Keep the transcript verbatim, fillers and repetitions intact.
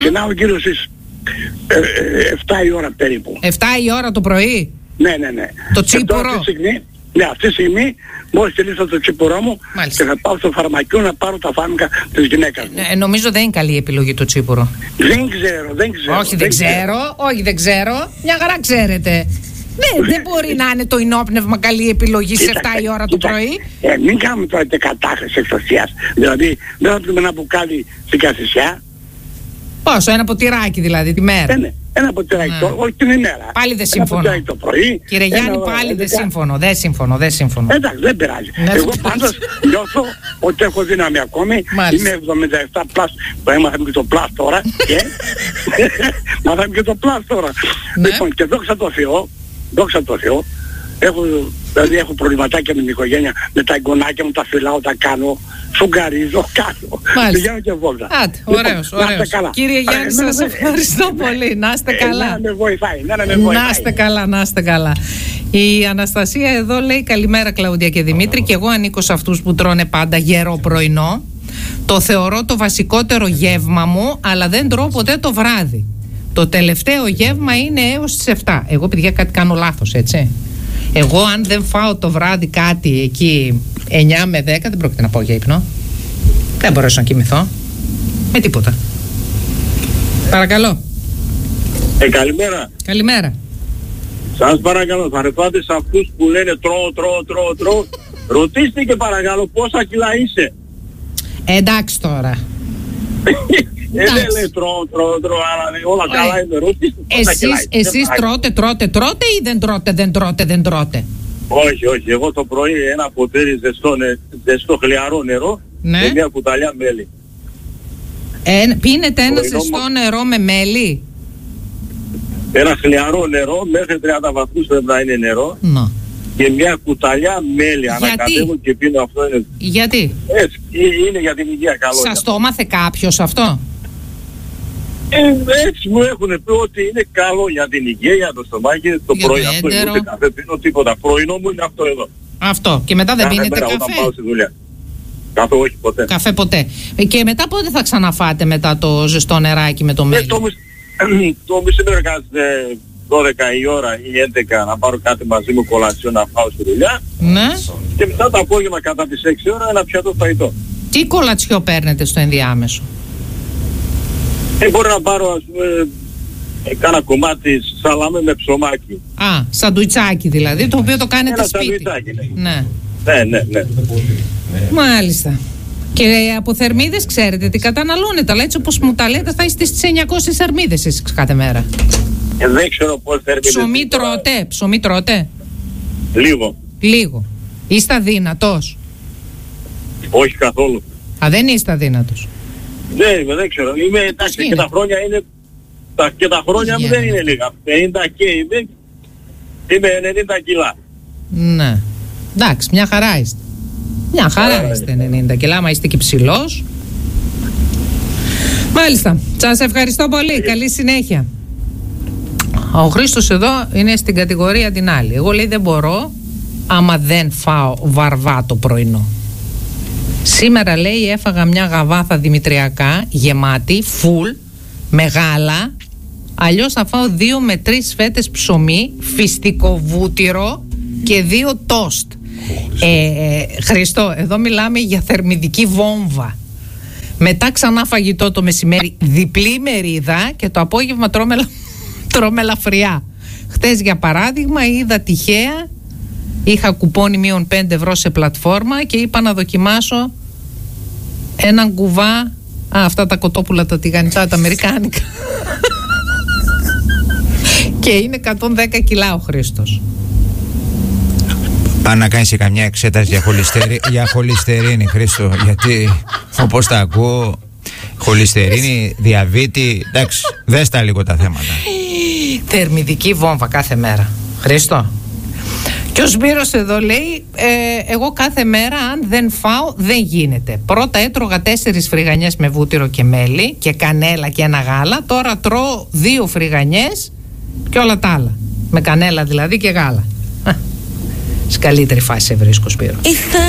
Και να ο κύριος εις ε, ε, εφτά η ώρα περίπου. εφτά η ώρα το πρωί. Ναι, ναι, ναι. Το τσίπουρο. Αυτή τη στιγμή, ναι, αυτή τη στιγμή μόλις τελείωσα το τσίπουρό μου. Μάλιστα. Και θα πάω στο φαρμακείο να πάρω τα φάρμακα της γυναίκας μου. Ε, νομίζω δεν είναι καλή επιλογή το τσίπουρο. Δεν ξέρω, δεν ξέρω. Όχι, δεν ξέρω, ξέρω. όχι δεν ξέρω. Μια χαρά ξέρετε. Ναι, δεν μπορεί να είναι το ενόπνευμα καλή επιλογή σε εφτά η ώρα το πρωί. Ε, μην κάνουμε τώρα την κατάχρηση εξωσίας. Δηλαδή, δεν θα πούμε ένα μπουκάλι στην καθησιά. Πόσο, ένα ποτηράκι δηλαδή τη μέρα. Ε, ναι, ένα ποτηράκι, Ναι. το, όχι την ημέρα. Πάλι δεν συμφωνώ. Ένα το πρωί. Κύριε Γιάννη, ένα, πάλι ε, δεν δεκα... σύμφωνο, δεν σύμφωνο, δεν σύμφωνο. Εντάξει, δεν πειράζει. Ναι, Εγώ δεν πάντως νιώθω ότι έχω δύναμη ακόμη. Μάλιστα. Είμαι εβδομήντα επτά πλάς, μάθαμε και το πλάς τώρα. Και... μάθαμε και το πλάς τώρα. Ναι. Λοιπόν, και δόξα τω Θεώ, δόξα τω Θεώ, έχω, δηλαδή έχω προβληματάκια με την οικογένεια, με τα εγγονάκια μου, τα φυλάω, τα κάνω, σουγκαρίζω, κάνω. Πηγαίνω και βόλτα. Άτε, ωραίος, λοιπόν, ωραίος. Καλά. Κύριε Γιάννη, σας ευχαριστώ πολύ. Να είστε καλά. Να με βοηθάει, να με βοηθάει. Να είστε καλά, να είστε καλά. Η Αναστασία εδώ λέει καλημέρα Κλαούντια και Δημήτρη, και εγώ ανήκω σε αυτούς που τρώνε πάντα γερό πρωινό. Το θεωρώ το βασικότερο γεύμα μου, αλλά δεν τρώω ποτέ το βράδυ. Το τελευταίο γεύμα είναι έως τις εφτά. Εγώ παιδιά κάτι κάνω λάθος, έτσι. Εγώ αν δεν φάω το βράδυ κάτι εκεί εννιά με δέκα δεν πρόκειται να πάω για ύπνο. Δεν μπορέσω να κοιμηθώ με τίποτα. Παρακαλώ. Ε, καλημέρα. Καλημέρα. Σας παρακαλώ, θα ρεπάτε σε αυτούς που λένε τρώω, τρώω, τρώω, τρώω. Ρωτήστε και παρακαλώ πόσα κιλά είσαι. Ε, εντάξει τώρα. Ε, δεν λέει τρώω, τρώω, τρώω, αλλά λέει, όλα καλά είναι. Ρωτήστε πόσα κιλά Εσείς, είσαι. εσείς τρώτε, τρώτε, τρώτε ή δεν τρώτε, δεν τρώτε, δεν τρώτε. Όχι, όχι. Εγώ το πρωί ένα ποτήρι ζεστό, νε, ζεστό χλιαρό νερό, Ναι. και μια κουταλιά μέλι. Ε, πίνετε ένα Πρωινό ζεστό μα- νερό με μέλι. Ένα χλιαρό νερό, μέχρι τριάντα βαθμούς πρέπει να είναι νερό, Να. και μια κουταλιά μέλι. Γιατί? Ανακατεύω και πίνω, αυτό είναι. Γιατί? Έτσι, ε, είναι για την υγεία καλό. Σας το έμαθε κάποιος αυτό? Ε, έτσι μου έχουν πει ότι είναι καλό για την υγεία, για το στομάχι, το Για πρωί. το Αυτό είναι, έντερο. ούτε καφέ πίνω τίποτα. Πρωινό μου είναι αυτό εδώ. Αυτό. Και μετά δεν Κάθε πίνετε μέρα όταν καφέ? πάω στη δουλειά. Καφέ όχι ποτέ. Καφέ ποτέ. Ε, Και μετά πότε θα ξαναφάτε μετά το ζεστό νεράκι με το Ε, μέλι? το, μισ- το μεσημέρι κάθεται δώδεκα η ώρα ή έντεκα να πάρω κάτι μαζί μου κολατσιό να πάω στη δουλειά, Ναι. και μετά το απόγευμα κατά τις έξι ώρα ένα πιάτο φαγητό. Τι κολατσιό παίρνετε στο ενδιάμεσο? Ε, μπορώ να πάρω ας πούμε ε, κάνα κομμάτι σαλάμι με ψωμάκι. Α, σαντουιτσάκι δηλαδή, το οποίο το κάνετε Ένα σπίτι. σαντουιτσάκι, ναι. Ναι. Ναι, ναι, ναι. Μάλιστα. Και από θερμίδες ξέρετε τι καταναλώνετε, αλλά έτσι όπως μου τα λέτε θα είστε στις εννιακόσιες θερμίδες εσείς κάθε μέρα. Ε, δεν ξέρω πώς θερμίδες. Ψωμί τρώτε, ψωμί τρώτε? Λίγο. Λίγο. Είστε αδύνατος? Όχι καθόλου. Α, δεν είστε αδύνατος. Δεν είμαι, δεν ξέρω. Είμαι, εντάξει, και είναι? τα χρόνια είναι... Τα, και τα χρόνια μου Γίνεται. δεν είναι λίγα. πενήντα και είμαι... Είμαι ενενήντα κιλά. Ναι. Εντάξει, μια χαρά είστε. Μια χαρά Ωραία, είστε είναι. ενενήντα κιλά, άμα είστε και ψηλός. Μάλιστα. Σας ευχαριστώ πολύ. Καλή συνέχεια. Ο Χρήστος εδώ είναι στην κατηγορία την άλλη. Εγώ λέει δεν μπορώ άμα δεν φάω βαρβά το πρωινό. Σήμερα λέει έφαγα μια γαβάθα δημητριακά γεμάτη, full, μεγάλα. Αλλιώς θα φάω δύο με τρεις φέτες ψωμί, φιστικό βούτυρο και δύο τόστ. Ε, ε, Χριστό, εδώ μιλάμε για θερμιδική βόμβα. Μετά ξανά φαγητό το μεσημέρι, διπλή μερίδα, και το απόγευμα τρώμε, λα- τρώμε ελαφριά. Χτες για παράδειγμα είδα τυχαία, είχα κουπόνι μείον πέντε ευρώ σε πλατφόρμα και είπα να δοκιμάσω έναν κουβά, α, αυτά τα κοτόπουλα τα τηγανιτά, τα αμερικάνικα. Και είναι εκατόν δέκα κιλά ο Χρήστος. Πάνε να κάνεις και καμιά εξέταση για, χολυστερι... για χολυστερίνη, Χρήστο, γιατί όπως τα ακούω, χολυστερίνη, διαβήτη, εντάξει, δες τα λίγο τα θέματα. Θερμιδική βόμβα κάθε μέρα. Χρήστο. Και ο Σπύρος εδώ λέει ε, εγώ κάθε μέρα αν δεν φάω δεν γίνεται. Πρώτα έτρωγα τέσσερις φρυγανιές με βούτυρο και μέλι και κανέλα και ένα γάλα. Τώρα τρώω δύο φρυγανιές και όλα τα άλλα. Με κανέλα δηλαδή και γάλα. Σε καλύτερη φάση σε βρίσκω, Σπύρο.